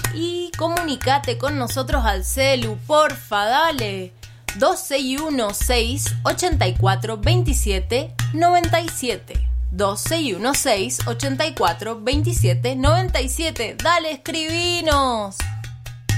y comunicate con nosotros al celu, porfa, dale. 2616-842797. 2616-842797. Dale, escribinos.